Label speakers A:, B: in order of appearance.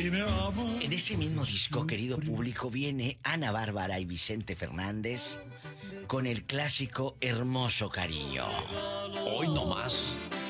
A: En ese mismo disco, querido público, viene Ana Bárbara y Vicente Fernández con el clásico Hermoso Cariño.
B: Hoy no más.